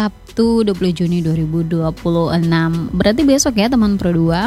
Sabtu 20 Juni 2026. Berarti besok ya teman Pro 2.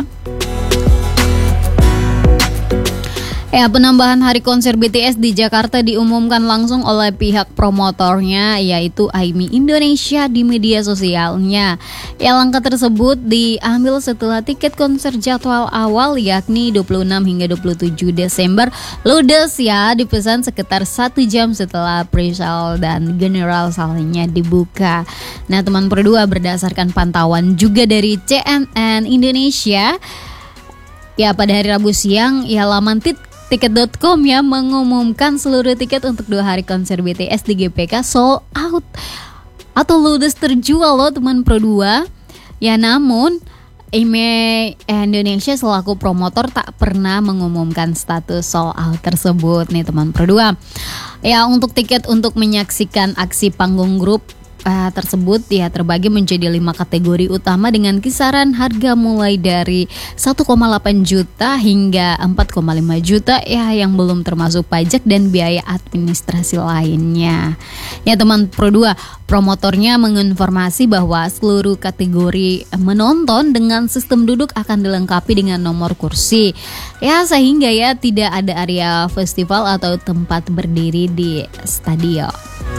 Ya, penambahan hari konser BTS di Jakarta diumumkan langsung oleh pihak promotornya, yaitu AIMI Indonesia di media sosialnya. Ya, langkah tersebut diambil setelah tiket konser jadwal awal yakni 26 hingga 27 Desember ludes ya, dipesan sekitar 1 jam setelah pre-sale dan general sale-nya dibuka. Nah, teman Pro 2, berdasarkan pantauan juga dari CNN Indonesia, ya pada hari Rabu siang, ya laman Tiket.com ya mengumumkan seluruh tiket untuk 2 hari konser BTS di GBK sold out atau ludes terjual loh teman Pro 2. Ya namun AIMI Indonesia selaku promotor tak pernah mengumumkan status sold out tersebut nih teman Pro 2. Ya, untuk tiket untuk menyaksikan aksi panggung grup tersebut ya terbagi menjadi 5 kategori utama dengan kisaran harga mulai dari 1,8 juta hingga 4,5 juta ya, yang belum termasuk pajak dan biaya administrasi lainnya. Ya teman Pro 2, promotornya menginformasi bahwa seluruh kategori menonton dengan sistem duduk akan dilengkapi dengan nomor kursi. Ya, sehingga ya tidak ada area festival atau tempat berdiri di stadion.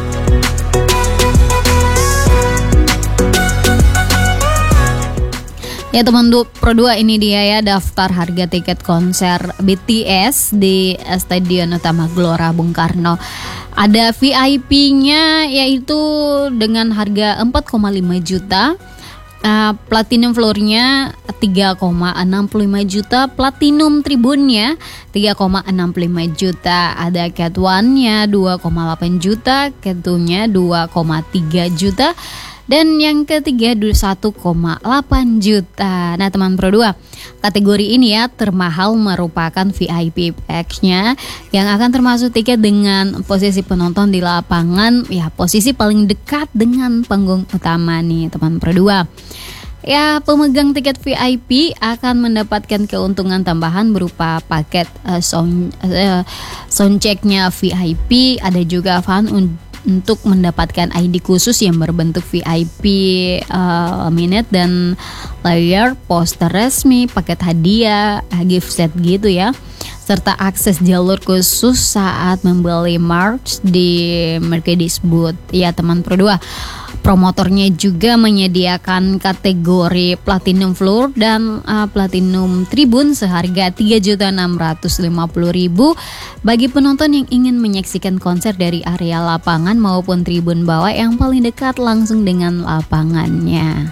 Ya teman Pro 2, ini dia ya daftar harga tiket konser BTS di Stadion Utama Gelora Bung Karno. Ada VIP-nya yaitu dengan harga 4,5 juta, Platinum floor-nya 3,65 juta, Platinum tribunnya 3,65 juta, ada Cat 1-nya 2,8 juta, Cat 2-nya 2,3 juta, dan yang ketiga 1,8 juta. Nah teman Pro 2, kategori ini ya termahal merupakan VIP package-nya yang akan termasuk tiket dengan posisi penonton di lapangan, ya posisi paling dekat dengan panggung utama nih teman Pro 2. Ya, pemegang tiket VIP akan mendapatkan keuntungan tambahan berupa paket soundcheck-nya VIP, ada juga fun untuk mendapatkan ID khusus yang berbentuk VIP minute dan layer, poster resmi, paket hadiah, gift set gitu ya, serta akses jalur khusus saat membeli merch di Mercedes booth. Ya teman Pro 2, promotornya juga menyediakan kategori Platinum Floor dan Platinum Tribun seharga 3.650.000 bagi penonton yang ingin menyaksikan konser dari area lapangan maupun tribun bawah yang paling dekat langsung dengan lapangannya.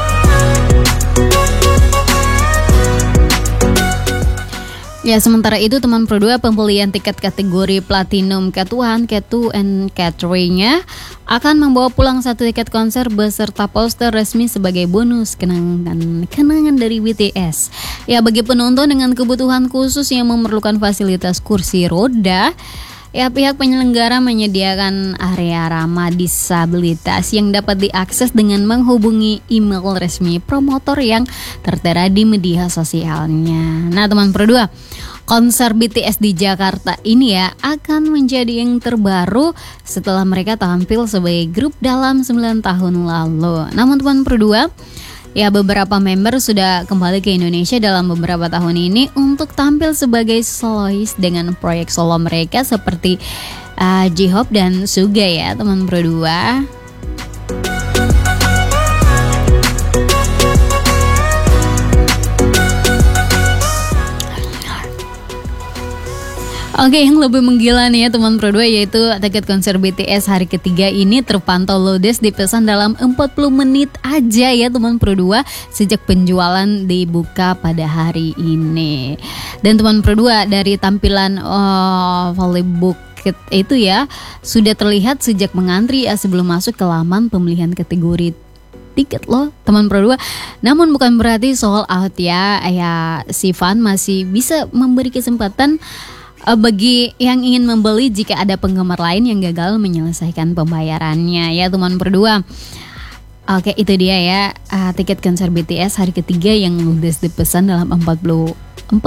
Ya, sementara itu teman Pro 2, pembelian tiket kategori Platinum Cat 1, Cat 2, and Cat 3-nya akan membawa pulang 1 tiket konser beserta poster resmi sebagai bonus kenangan dari BTS. Ya, bagi penonton dengan kebutuhan khusus yang memerlukan fasilitas kursi roda, ya pihak penyelenggara menyediakan area ramah disabilitas yang dapat diakses dengan menghubungi email resmi promotor yang tertera di media sosialnya. Nah teman Pro 2, konser BTS di Jakarta ini ya akan menjadi yang terbaru setelah mereka tampil sebagai grup dalam 9 tahun lalu. Namun teman Pro 2, ya beberapa member sudah kembali ke Indonesia dalam beberapa tahun ini untuk tampil sebagai solois dengan proyek solo mereka seperti J-Hope dan Suga ya teman Pro 2. Oke, yang lebih menggila nih ya teman Pro 2, yaitu tiket konser BTS hari ketiga ini terpantau ludes dipesan dalam 40 menit aja ya teman Pro 2 sejak penjualan dibuka pada hari ini. Dan teman Pro 2, dari tampilan Volleyball itu ya sudah terlihat sejak mengantri sebelum masuk ke laman pemilihan kategori tiket loh teman Pro 2. Namun bukan berarti sold out ya. Ya, si fan masih bisa memberi kesempatan bagi yang ingin membeli jika ada penggemar lain yang gagal menyelesaikan pembayarannya ya teman Pro 2. Oke, itu dia ya tiket konser BTS hari ketiga yang ludes dipesan dalam 40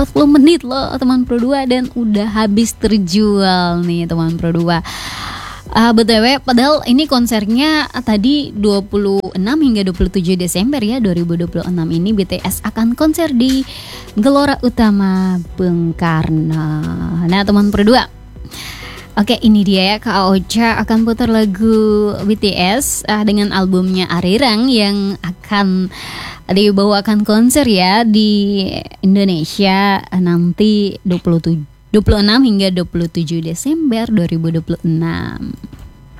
menit loh teman Pro 2 dan udah habis terjual nih teman Pro 2. BTW, padahal ini konsernya tadi 26 hingga 27 Desember ya 2026 ini BTS akan konser di Gelora Utama Bung Karno. Nah teman berdua, oke ini dia ya, Kak Ocha akan putar lagu BTS dengan albumnya Arirang yang akan dibawakan konser ya di Indonesia nanti 26 hingga 27 Desember 2026.